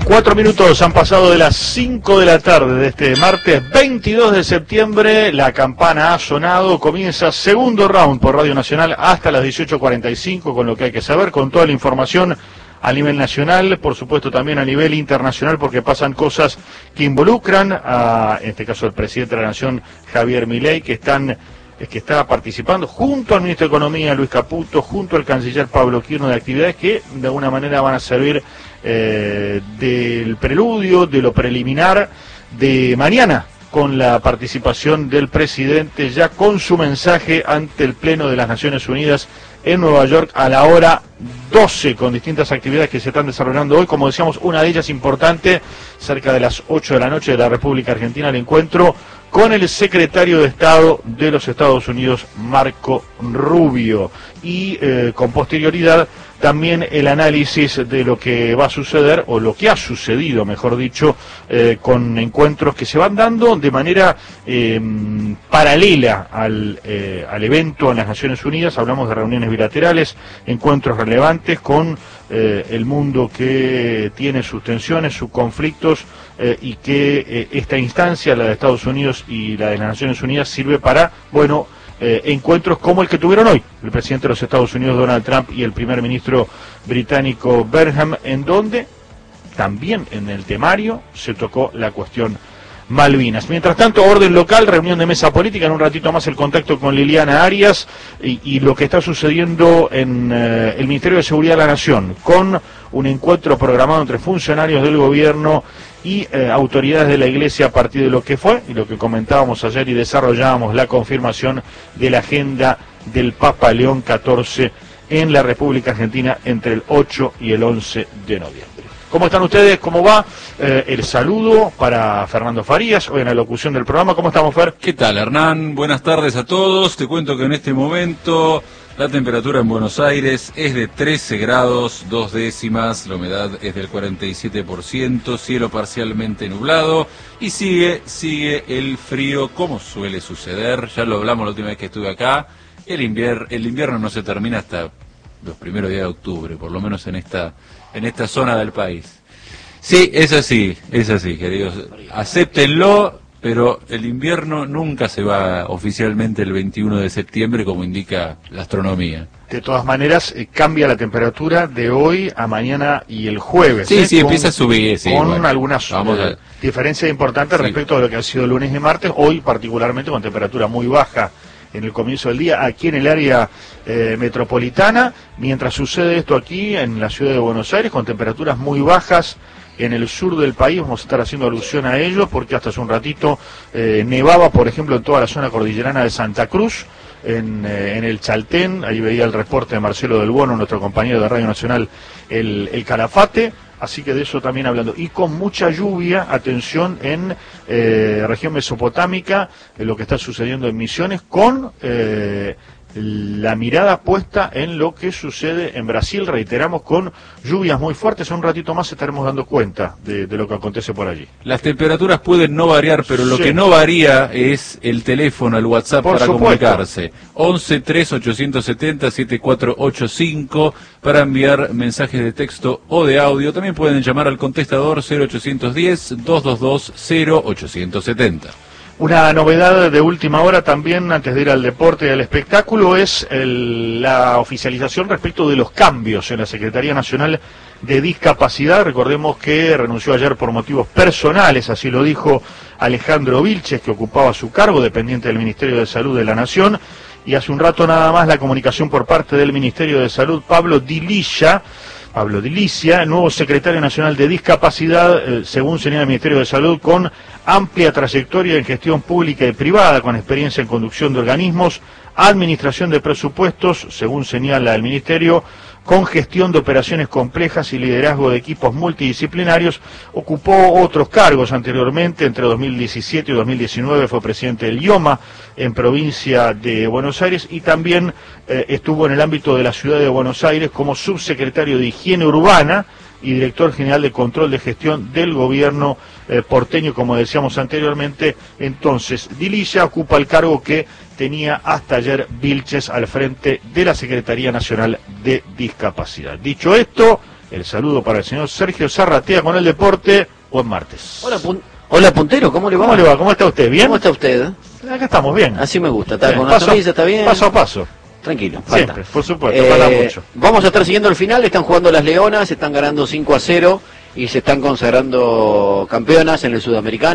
4 minutos han pasado de las 5 de la tarde de este martes 22 de septiembre. La campana ha sonado, comienza segundo round por Radio Nacional hasta las 18:45 con lo que hay que saber, con toda la información a nivel nacional, por supuesto también a nivel internacional, porque pasan cosas que involucran a, en este caso, el presidente de la Nación, Javier Milei, que está participando junto al ministro de Economía, Luis Caputo, junto al canciller Pablo Quirno, de actividades que de alguna manera van a servir del preludio, de lo preliminar de mañana, con la participación del presidente ya con su mensaje ante el Pleno de las Naciones Unidas en Nueva York a la hora 12, con distintas actividades que se están desarrollando hoy. Como decíamos, una de ellas importante, cerca de las 8 de la noche de la República Argentina, el encuentro con el secretario de Estado de los Estados Unidos, Marco Rubio, y con posterioridad también el análisis de lo que va a suceder, o lo que ha sucedido, mejor dicho, con encuentros que se van dando de manera paralela al evento en las Naciones Unidas. Hablamos de reuniones bilaterales, encuentros relevantes con el mundo que tiene sus tensiones, sus conflictos, y que esta instancia, la de Estados Unidos y la de las Naciones Unidas, sirve para, bueno, encuentros como el que tuvieron hoy el presidente de los Estados Unidos, Donald Trump, y el primer ministro británico, Burnham, en donde también en el temario se tocó la cuestión Malvinas. Mientras tanto, orden local, reunión de mesa política, en un ratito más el contacto con Liliana Arias y lo que está sucediendo en el Ministerio de Seguridad de la Nación, con un encuentro programado entre funcionarios del gobierno y autoridades de la Iglesia a partir de lo que fue y lo que comentábamos ayer y desarrollábamos, la confirmación de la agenda del Papa León XIV en la República Argentina entre el 8 y el 11 de noviembre. ¿Cómo están ustedes? ¿Cómo va? El saludo para Fernando Farías, hoy en la locución del programa. ¿Cómo estamos, Fer? ¿Qué tal, Hernán? Buenas tardes a todos. Te cuento que en este momento la temperatura en Buenos Aires es de 13 grados, 2 décimas, la humedad es del 47%, cielo parcialmente nublado y sigue el frío como suele suceder. Ya lo hablamos la última vez que estuve acá. El invierno no se termina hasta los primeros días de octubre, por lo menos en esta zona del país. Sí, es así, queridos. Acéptenlo, pero el invierno nunca se va oficialmente el 21 de septiembre, como indica la astronomía. De todas maneras, cambia la temperatura de hoy a mañana y el jueves. Sí, empieza a subir. Sí, con bueno, algunas diferencias importantes respecto a lo que ha sido lunes y martes. Hoy, particularmente, con temperatura muy baja en el comienzo del día, aquí en el área metropolitana, mientras sucede esto aquí en la ciudad de Buenos Aires, con temperaturas muy bajas en el sur del país. Vamos a estar haciendo alusión a ello, porque hasta hace un ratito nevaba, por ejemplo, en toda la zona cordillerana de Santa Cruz, en el Chaltén. Ahí veía el reporte de Marcelo del Bono, nuestro compañero de Radio Nacional, el Calafate. Así que de eso también hablando. Y con mucha lluvia, atención, en región mesopotámica, lo que está sucediendo en Misiones, con la mirada puesta en lo que sucede en Brasil, reiteramos, con lluvias muy fuertes. En un ratito más estaremos dando cuenta de lo que acontece por allí. Las temperaturas pueden no variar, pero lo sí, que no varía es el teléfono, el WhatsApp por para supuesto comunicarse. 11 3 870 7485 para enviar mensajes de texto o de audio. También pueden llamar al contestador 0810 222 0870. Una novedad de última hora también, antes de ir al deporte y al espectáculo, es la oficialización respecto de los cambios en la Secretaría Nacional de Discapacidad. Recordemos que renunció ayer por motivos personales, así lo dijo Alejandro Vilches, que ocupaba su cargo, dependiente del Ministerio de Salud de la Nación, y hace un rato nada más la comunicación por parte del Ministerio de Salud, Pablo Dilicia, el nuevo secretario nacional de Discapacidad, según señala el Ministerio de Salud, con amplia trayectoria en gestión pública y privada, con experiencia en conducción de organismos, administración de presupuestos, según señala el Ministerio, con gestión de operaciones complejas y liderazgo de equipos multidisciplinarios. Ocupó otros cargos anteriormente, entre 2017 y 2019 fue presidente del IOMA en provincia de Buenos Aires, y también estuvo en el ámbito de la ciudad de Buenos Aires como subsecretario de Higiene Urbana y director general de Control de Gestión del Gobierno porteño, como decíamos anteriormente. Entonces, Dilicia ocupa el cargo que tenía hasta ayer Vilches al frente de la Secretaría Nacional de Discapacidad. Dicho esto, El saludo para el señor Sergio Zarratea con el deporte. Buen martes. Hola, puntero, ¿cómo le va? ¿Cómo le va? ¿Cómo está usted? ¿Bien? ¿Cómo está usted? Acá estamos bien. Así me gusta, está Bien, con una sonrisa, está bien. Paso a paso. Tranquilo, Siempre, por supuesto, falta mucho. Vamos a estar siguiendo el final, están jugando las Leonas, están ganando 5-0 y se están consagrando campeonas en el Sudamericano.